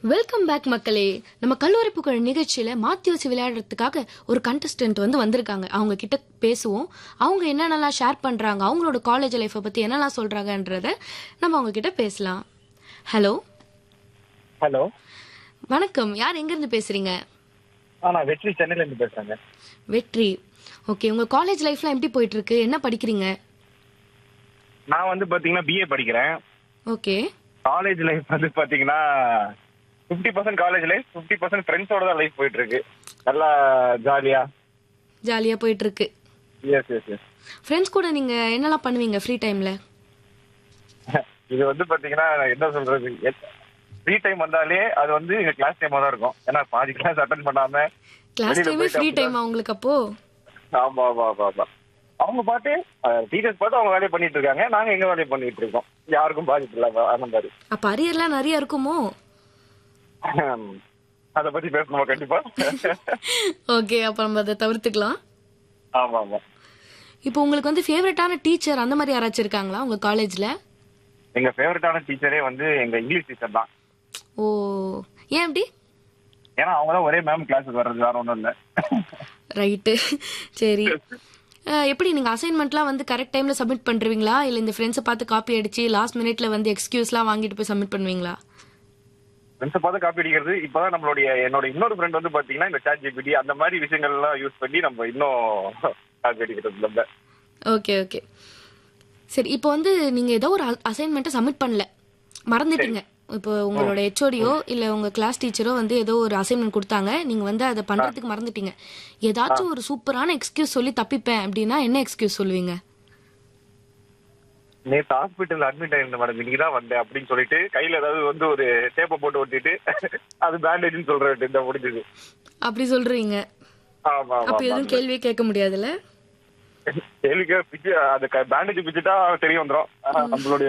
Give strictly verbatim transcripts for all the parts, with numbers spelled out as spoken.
Welcome back மக்களே. நம்ம கல்லூரி புகழ் நிகழ்ச்சியில மாத்தி வச்சு விளையாடுறதுக்காக ஒரு கண்டஸ்டன்ட் வந்து வந்திருக்காங்க. அவங்க கிட்ட பேசுவோம். அவங்க என்னென்னலாம் ஷேர் பண்றாங்க, அவங்களோட காலேஜ் லைஃப்பை பத்தி என்னெல்லாம் சொல்றாங்கன்றத நம்ம அவங்க கிட்ட பேசலாம். ஹலோ. ஹலோ, வணக்கம். யார் எங்க இருந்து பேசுறீங்க? ஆ நான் வெற்றி, சென்னையில இருந்து பேசுறேங்க. வெற்றி. ஓகே, உங்க காலேஜ் லைஃப்லாம் எப்படி போயிட்டு இருக்கு? என்ன படிக்கிறீங்க? நான் வந்து பாத்தீங்கன்னா பிஏ படிக்கிறேன். ஓகே. காலேஜ் லைஃப் வந்து பாத்தீங்கன்னா fifty percent college life, fifty percent ஃப்ரெண்ட்ஸோட தான் லைஃப் போயிட்டு இருக்கு. நல்லா ஜாலியா ஜாலியா போயிட்டு இருக்கு. எஸ் எஸ் எஸ் ஃப்ரெண்ட்ஸ் கூட நீங்க என்னெல்லாம் பண்ணுவீங்க ஃப்ரீ டைம்ல? இது வந்து பாத்தீங்கன்னா என்ன சொல்றது, ஃப்ரீ டைம் வந்தாலே அது வந்து எங்க கிளாஸ் டைமா தான் இருக்கும். ஏன்னா பாதி கிளாஸ் அட்டென்ட் பண்ணாம கிளாஸ் டைமே ஃப்ரீ டைமா உங்களுக்கு அப்போ? ஆமா ஆமா ஆமா ஆமா அவங்க பாட்டு டீச்சர்ஸ் பார்த்து அவங்க வேலையை பண்ணிட்டு இருக்காங்க, நாங்க எங்க வேலையை பண்ணிட்டு இருக்கோம். யாருக்கும் பாதிப்பு இல்லாம அந்த மாதிரி. அப்ப அரியர்லாம் நிறைய இருக்குமோ? அத பத்தி பேசணுமா? கண்டிப்பா. ஓகே, அப்ப நம்ம அதை தவிர்த்துக்கலாம். ஆமா ஆமா. இப்போ உங்களுக்கு வந்து ஃபேவரட்டான டீச்சர் அந்த மாதிரி யாராச்சும் இருக்காங்களா உங்க காலேஜ்ல? எங்க ஃபேவரட்டான டீச்சரே வந்து எங்க இங்கிலீஷ் டீச்சர் தான். ஓ, ஏன் அப்படி? ஏன்னா அவங்க தான் ஒரே மேம் கிளாஸுக்கு வர்றது, வேற ஒன்றும் இல்லை. ரைட்டு, சரி. அஹ், எப்படி நீங்க அசைன்மெண்ட்லாம் வந்து கரெக்ட் டைம்ல சப்மிட் பண்றீங்களா, இல்ல இந்த ஃப்ரெண்ட்ஸை பார்த்து காப்பி அடிச்சு லாஸ்ட் மினிட்ல வந்து எக்ஸ்கியூஸ்லாம் வாங்கிட்டு போய் சப்மிட் பண்ணுவீங்களா? ஃப்ரெண்ட்ஸை பார்த்து காப்பி அடிக்கிறது இப்பதான் நம்மளுடைய என்னோட இன்னொரு ஃப்ரெண்ட் வந்து பாத்தீங்கன்னா இந்த சாட் ஜிபிடி அந்த மாதிரி விஷயங்கள் எல்லாம் யூஸ் பண்ணி நம்ம இன்னும் காப்பி அடிக்கிறது நம்ம. ஓகே ஓகே, சரி. இப்போ வந்து நீங்க ஏதோ ஒரு அசைன்மெண்ட்டை சப்மிட் பண்ணல, மறந்துட்டீங்க. இப்போ உங்களோட ஹெச்ஓடியோ இல்ல உங்க கிளாஸ் டீச்சரோ வந்து ஏதோ ஒரு அசைன்மெண்ட் கொடுத்தாங்க, நீங்க வந்து அதை பண்றதுக்கு மறந்துட்டீங்க. ஏதாச்சும் ஒரு சூப்பரான எக்ஸ்கியூஸ் சொல்லி தப்பிப்பேன் அப்படின்னா என்ன எக்ஸ்கியூஸ் சொல்லுவீங்க? நேற்று ஹாஸ்பிட்டல் அட்மிட் ஆயிருந்த மேடம், இன்னைக்கு தான் வந்தேன் அப்படின்னு சொல்லிட்டு கையில ஏதாவது வந்து ஒரு டேப்பை போட்டு ஒட்டிட்டு அது பேண்டேஜ்னு சொல்ற இந்த முடிஞ்சது. அப்படி சொல்றீங்க? ஆமா அப்ப ஆமா. எதுவும் கேள்வியே கேட்க முடியாதுல்ல? கேள்விக்க பிச்சு அந்த பேண்டேஜ் பிச்சுட்டா தெரிய வந்துடும். நம்மளுடைய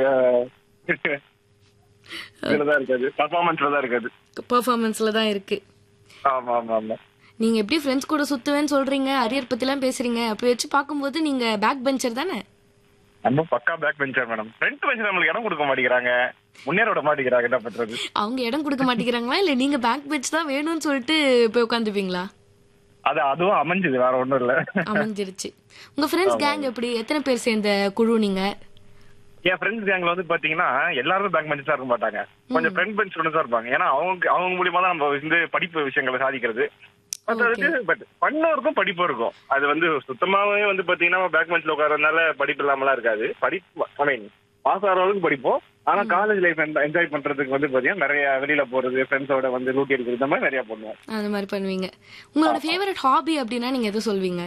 இதுலதான் இருக்காது, பர்ஃபார்மன்ஸ்ல தான் இருக்காது. பெர்ஃபார்மன்ஸ்ல தான் இருக்கு. ஆமா ஆமா ஆமா. நீங்க எப்படி ஃப்ரெண்ட்ஸ் கூட சுத்துவேன்னு சொல்றீங்க, அரியர் பத்தி எல்லாம் பேசுறீங்க, அப்படி வச்சு பார்க்கும்போது நீங்க பேக் பெஞ்சர் தானே? நம்ம பக்கா back bencher madam. Front bench நம்மளுக்கு இடம் கொடுக்க மாட்டேங்கிறாங்க, முன்னேற விட மாட்டேங்கிறாங்க. என்ன பண்றது? அவங்க இடம் கொடுக்க மாட்டேங்கிறாங்களா, இல்ல நீங்க பேக் பெஞ்ச் தான் வேணும்னு சொல்லிட்டு போய் உட்காந்துப்பீங்களா? அது அதுவும் அமைஞ்சது, வேற ஒண்ணும் இல்ல. அமைஞ்சிருச்சு. உங்க ஃப்ரெண்ட்ஸ் கேங் எப்படி, எத்தனை பேர் சேர்ந்த குழு நீங்க? என் ஃப்ரெண்ட்ஸ் கேங்ல வந்து பாத்தீங்கன்னா எல்லாரும் பேக் பெஞ்சா இருக்க மாட்டாங்க, கொஞ்சம் ஃப்ரண்ட் பெஞ்ச் ஸ்டூடெண்ட்ஸா இருப்பாங்க. ஏன்னா அவங்க அவங்க மூலியமா தான் நம்ம வந்து படிப்பு விஷயங்களை சாதிக்கிறது. பட் பண்ணவருக்கும் படிப்பு இருக்கும். அது வந்து சுத்தமாவே வந்து பாத்தீங்கன்னா பேக் பெஞ்ச்ல உட்காரதுனால படிப்பு இல்லாமலாம் இருக்காது. படிப்பு ஐ மீன் பாஸ் ஆகிற அளவுக்கு படிப்போம். ஆனா காலேஜ் லைஃப் என்ஜாய் பண்றதுக்கு வந்து பாத்தீங்கன்னா நிறைய வெளியில போறது, ஃப்ரெண்ட்ஸோட வந்து லூட்டி எடுக்கிறது, இந்த மாதிரி நிறைய பண்ணுவோம். அந்த மாதிரி பண்ணுவீங்க. உங்களோட ஃபேவரட் ஹாபி அப்படின்னா நீங்க எது சொல்வீங்க?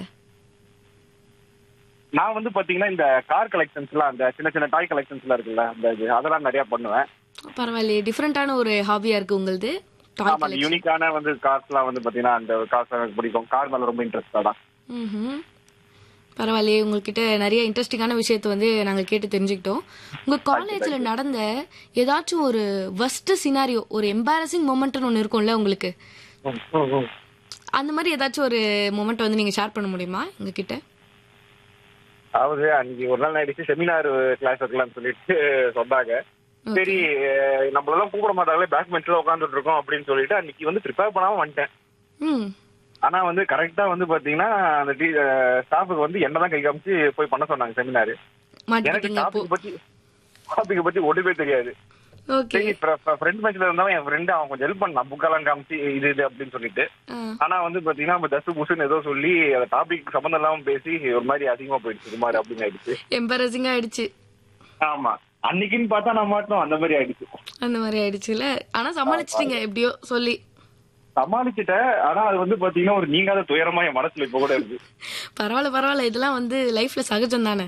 நான் வந்து பாத்தீங்கன்னா இந்த கார் கலெக்ஷன்ஸ் எல்லாம், அந்த சின்ன சின்ன டாய் கலெக்ஷன்ஸ் எல்லாம் இருக்குல்ல, அந்த இது அதெல்லாம் நிறைய பண்ணுவேன். பரவாயில்லையே, டிஃப்ரெண்டான ஒரு ஹாபியா இருக்கு உங்களுது. ஆமா, யூனிக்கான வந்து கார்ஸ் எல்லாம் வந்து பாத்தீங்கன்னா அந்த கார்ஸ் எனக்கு பிடிக்கும். கார் மேல ரொம்ப இன்ட்ரெஸ்டா தான். ம், பரவாயில்லையே. உங்ககிட்ட நிறைய இன்ட்ரெஸ்டிங்கான விஷயத்த வந்து நாங்க கேட்டு தெரிஞ்சுக்கிட்டோம். உங்க காலேஜ்ல நடந்த ஏதாச்சும் ஒரு வர்ஸ்ட் சினாரியோ, ஒரு எம்பாரசிங் மொமெண்ட்னு ஒன்று இருக்கும்ல உங்களுக்கு, அந்த மாதிரி ஏதாச்சும் ஒரு மொமெண்ட் வந்து நீங்க ஷேர் பண்ண முடியுமா எங்க கிட்ட? அதாவது அன்னைக்கு ஒரு நாள் ஆயிடுச்சு, செமினார் கிளாஸ் வைக்கலாம்னு சொல்லிட்டு சொன்னாங்க. சரி, நம்மளெல்லாம் கூப்பிட மாட்டாங்களே, பேக் பெஞ்ச்ல உட்காந்துட்டு இருக்கோம் அப்படின்னு சொல்லிட்டு அன்னைக்கு வந்து ப்ரிப்பேர் பண்ணாம வந்துட்டேன். ஆனா வந்து கரெக்டா வந்து பாத்தீங்கன்னா அந்த ஸ்டாஃபுக்கு வந்து என்னதான் கை காமிச்சு போய் பண்ண சொன்னாங்க செமினார். எனக்கு டாபிக் பத்தி டாபிக் பத்தி ஒண்ணுமே தெரியாது. சரி, ஃப்ரெண்ட் பெஞ்ச்ல இருந்தாலும் என் ஃப்ரெண்டு அவன் கொஞ்சம் ஹெல்ப் பண்ணான், புக்கெல்லாம் காமிச்சு இது இது அப்படின்னு சொல்லிட்டு. ஆனா வந்து பாத்தீங்கன்னா நம்ம தசு புசுன்னு ஏதோ சொல்லி அந்த டாபிக் சம்பந்தம் இல்லாம பேசி ஒரு மாதிரி அதிகமா போயிடுச்சு, இது மாதிரி அப்படின்னு ஆயிடுச்சு. எம்பாரசிங்கா ஆயிடுச்சு. ஆமா, அன்னைக்குன்னு பார்த்தா நான் மாட்டோம், அந்த மாதிரி ஆயிடுச்சு. அந்த மாதிரி ஆயிடுச்சுல. ஆனா சமாளிச்சிட்டீங்க எப்படியோ சொல்லி. சமாளிச்சுட்டேன். ஆனா அது வந்து பாத்தீங்கன்னா ஒரு நீங்காத துயரமா என் மனசுல இப்ப கூட இருக்கு. பரவாயில்ல பரவாயில்ல, இதெல்லாம் வந்து லைஃப்ல சகஜம் தானே.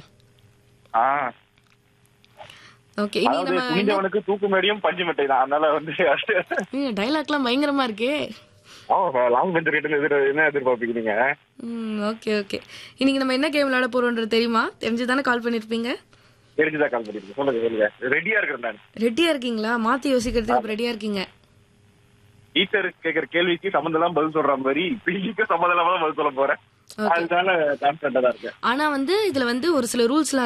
ஓகே, இன்னைக்கு நம்ம புனிதவனுக்கு தூக்கு மேடியும் பஞ்சு மெட்டை தான், அதனால வந்து டைலாக்லாம் பயங்கரமா இருக்கே. லாங் பெஞ்ச் கிட்ட என்ன எதிர்பார்ப்பீங்க நீங்க? ஓகே ஓகே, இன்னைக்கு நம்ம என்ன கேம் விளையாட போறோம்ன்றது தெரியுமா? தெரிஞ்சுதானே கால் பண்ணிருப்பீங்க? தெரிஞ்சுதான் கால் பண்ணிருக்கீங்க. சொல்லுங்க சொல்லுங்க. ரெடியா இருக்கிறேன் நான். ரெடியா இருக்கீங்களா? மாத்தி யோசிக்கிறதுக்கு ரெடியா இருக்கீங்க? டீச்சர் கேக்குற கேள்விக்கு சம்பந்தம் எல்லாம் பதில் சொல்ற மாதிரி பிள்ளைக்கு சம்பந்தம் இல்லாம பதில் சொல்ல போறேன். அதனால கான்பிடண்டா தான் இருக்கேன். ஆனா வந்து இதுல வந்து ஒரு சில ரூல்ஸ்